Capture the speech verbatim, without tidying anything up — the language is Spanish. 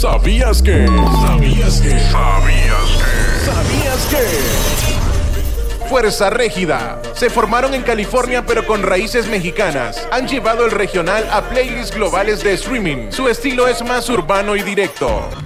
¿Sabías que? ¿Sabías que? ¿Sabías que? ¿Sabías que? Fuerza Régida. Se formaron en California pero con raíces mexicanas. Han llevado el regional a playlists globales de streaming. Su estilo es más urbano y directo.